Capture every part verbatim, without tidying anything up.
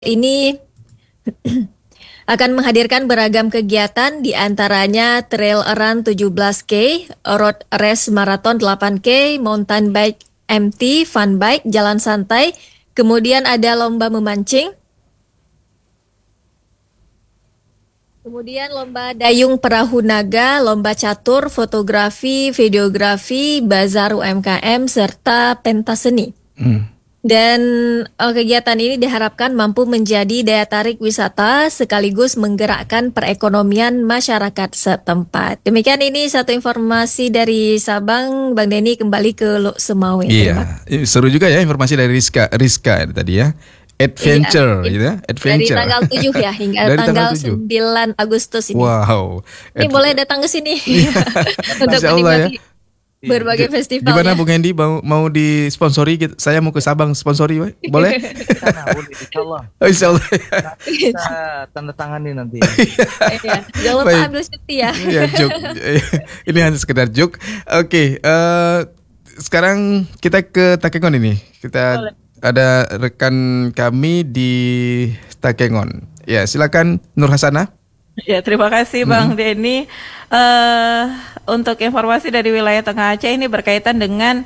Ini akan menghadirkan beragam kegiatan, di antaranya Trail Run tujuh belas K, Road Race Marathon delapan K, Mountain Bike M T, Fun Bike, Jalan Santai, kemudian ada lomba memancing, kemudian lomba dayung perahu naga, lomba catur, fotografi, videografi, bazar U M K M, serta pentas seni. Hmm. Dan eh, kegiatan ini diharapkan mampu menjadi daya tarik wisata sekaligus menggerakkan perekonomian masyarakat setempat. Demikian ini satu informasi dari Sabang. Bang Denny kembali ke Lok Semawe. Iya, Ini seru juga ya informasi dari Rizka, Rizka tadi ya. Adventure Iya, gitu ya, dari adventure. tanggal tujuh ya hingga Dari tanggal tanggal tujuh. sembilan Agustus ini. Wow. Ini Ad- boleh datang ke sini untuk Masya Allah ya. menikmati berbagai G- festival Gimana ya. Bung Hendy mau mau disponsori? Gitu? Saya mau ke Sabang sponsori, Wei. Boleh? Sana boleh, insya Allah. Oh, insya Allah. Nanti kita tanda tangani nanti. Iya, jangan lupa Baik. ambil cuti ya. Ya, joke. Ini hanya sekedar joke. Oke, eh, sekarang kita ke Takengon ini. Kita Boleh. ada rekan kami di Takengon. Ya, silakan Nur Hasanah. Ya, terima kasih Bang Denny. Eh, untuk informasi dari wilayah Tengah Aceh ini berkaitan dengan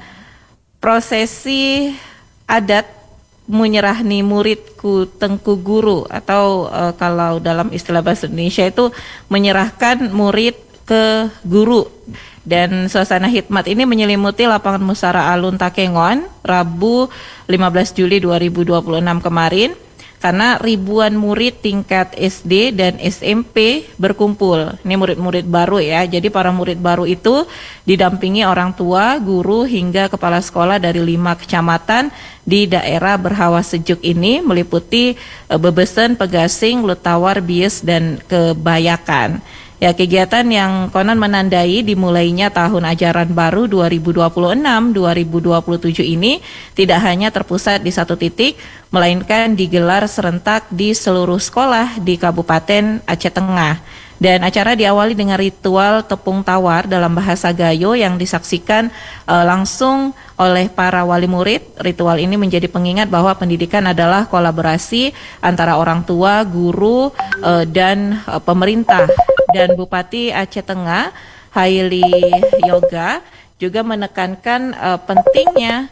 prosesi adat menyerahni muridku tengku guru, atau eh, kalau dalam istilah bahasa Indonesia itu menyerahkan murid ke guru. Dan suasana hikmat ini menyelimuti lapangan Musara Alun Takengon Rabu lima belas Juli dua ribu dua puluh enam kemarin, karena ribuan murid tingkat S D dan S M P berkumpul. Ini murid-murid baru ya. Jadi para murid baru itu didampingi orang tua, guru, hingga kepala sekolah dari lima kecamatan di daerah berhawa sejuk ini, meliputi e, Bebesen, Pegasing, Lutawar, Bies, dan Kebayakan. Ya, kegiatan yang konon menandai dimulainya tahun ajaran baru dua ribu dua puluh enam dua ribu dua puluh tujuh ini tidak hanya terpusat di satu titik, melainkan digelar serentak di seluruh sekolah di Kabupaten Aceh Tengah. Dan acara diawali dengan ritual tepung tawar dalam bahasa Gayo yang disaksikan eh, langsung oleh para wali murid. Ritual ini menjadi pengingat bahwa pendidikan adalah kolaborasi antara orang tua, guru, eh, dan eh, pemerintah. Dan Bupati Aceh Tengah, Haili Yoga, juga menekankan uh, pentingnya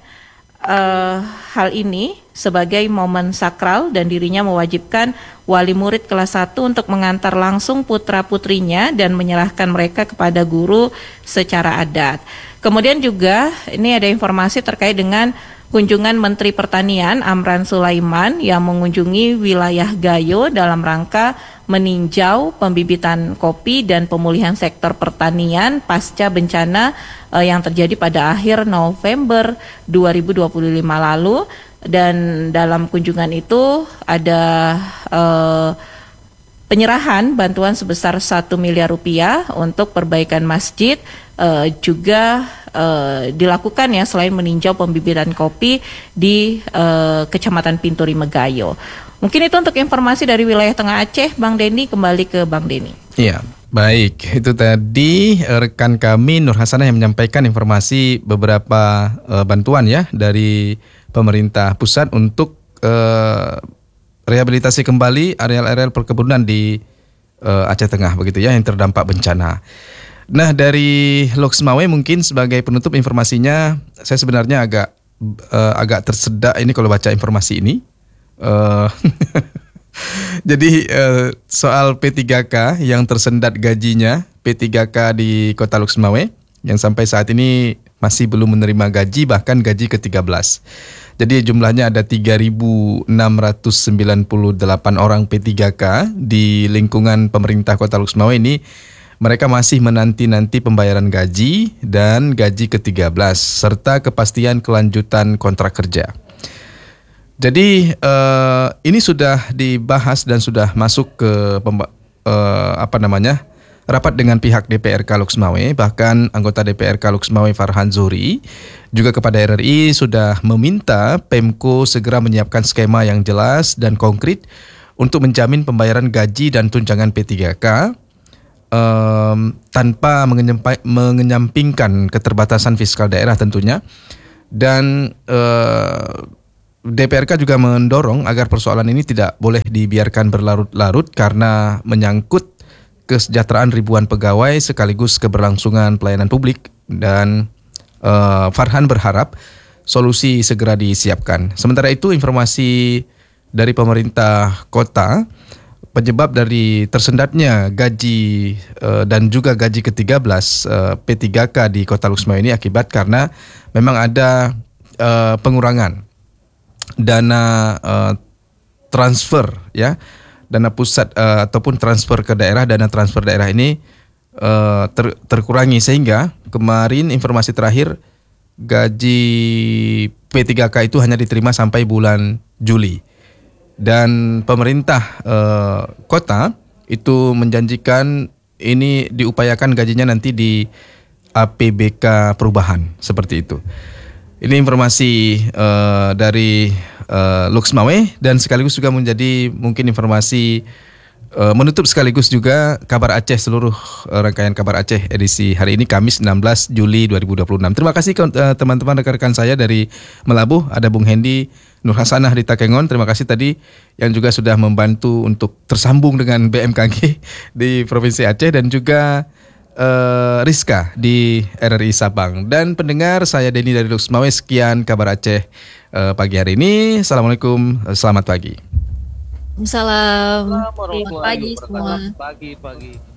uh, hal ini sebagai momen sakral, dan dirinya mewajibkan wali murid kelas satu untuk mengantar langsung putra-putrinya dan menyerahkan mereka kepada guru secara adat. Kemudian juga ini ada informasi terkait dengan kunjungan Menteri Pertanian Amran Sulaiman yang mengunjungi wilayah Gayo dalam rangka meninjau pembibitan kopi dan pemulihan sektor pertanian pasca bencana eh, yang terjadi pada akhir November dua ribu dua puluh lima lalu. Dan dalam kunjungan itu ada eh, penyerahan bantuan sebesar satu miliar rupiah untuk perbaikan masjid, uh, juga uh, dilakukan ya selain meninjau pembibitan kopi di uh, Kecamatan Pinturi Megayo. Mungkin itu untuk informasi dari wilayah Tengah Aceh. Bang Denny, kembali ke Bang Denny. Iya, baik. Itu tadi eh, rekan kami Nur Hasanah yang menyampaikan informasi beberapa eh, bantuan ya dari pemerintah pusat untuk eh, rehabilitasi kembali areal-areal perkebunan di uh, Aceh Tengah begitu ya yang terdampak bencana. Nah, dari Lok Semawe mungkin sebagai penutup informasinya, saya sebenarnya agak uh, agak tersedak ini kalau baca informasi ini. Uh, jadi uh, soal P tiga K yang tersendat gajinya, P tiga K di Kota Lok Semawe yang sampai saat ini masih belum menerima gaji, bahkan gaji ke tiga belas. Jadi jumlahnya ada tiga ribu enam ratus sembilan puluh delapan orang P tiga K di lingkungan pemerintah Kota Lok Semawe ini. Mereka masih menanti-nanti pembayaran gaji dan gaji ke tiga belas serta kepastian kelanjutan kontrak kerja. Jadi eh, ini sudah dibahas dan sudah masuk ke pemba- eh, apa namanya? rapat dengan pihak D P R K Lok Semawe, bahkan anggota D P R K Lok Semawe Farhan Zuhri juga kepada R R I sudah meminta Pemko segera menyiapkan skema yang jelas dan konkret untuk menjamin pembayaran gaji dan tunjangan P tiga K um, tanpa mengenyampa- mengenyampingkan keterbatasan fiskal daerah tentunya. Dan uh, D P R K juga mendorong agar persoalan ini tidak boleh dibiarkan berlarut-larut karena menyangkut kesejahteraan ribuan pegawai sekaligus keberlangsungan pelayanan publik, dan uh, Farhan berharap solusi segera disiapkan. Sementara itu, informasi dari pemerintah kota, penyebab dari tersendatnya gaji uh, dan juga gaji ke tiga belas uh, P tiga K di Kota Lhokseumawe ini akibat karena memang ada uh, pengurangan dana uh, transfer, ya, dana pusat uh, ataupun transfer ke daerah, dana transfer daerah ini uh, ter, terkurangi, sehingga kemarin informasi terakhir gaji P tiga K itu hanya diterima sampai bulan Juli, dan pemerintah uh, kota itu menjanjikan ini diupayakan gajinya nanti di A P B K perubahan, seperti itu. Ini informasi uh, dari uh, Lhokseumawe, dan sekaligus juga menjadi mungkin informasi uh, menutup sekaligus juga kabar Aceh, seluruh uh, rangkaian kabar Aceh edisi hari ini Kamis enam belas Juli dua ribu dua puluh enam. Terima kasih uh, teman-teman rekan-rekan saya dari Melabuh, ada Bung Hendi, Nur Hasanah di Takengon. Terima kasih tadi yang juga sudah membantu untuk tersambung dengan B M K G di Provinsi Aceh, dan juga Uh, Rizka di R R I Sabang. Dan pendengar, saya Denny dari Lhokseumawe. Sekian kabar Aceh uh, pagi hari ini. Assalamualaikum, uh, selamat pagi. Salam. Assalamualaikum Selamat pagi warahmatullahi semua. wabarakatuh. Pagi pagi.